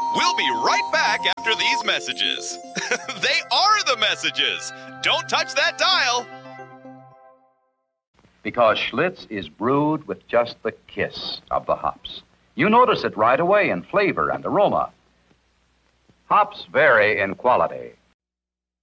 We'll be right back after these messages. They are the messages. Don't touch that dial. Because Schlitz is brewed with just the kiss of the hops. You notice it right away in flavor and aroma. Hops vary in quality.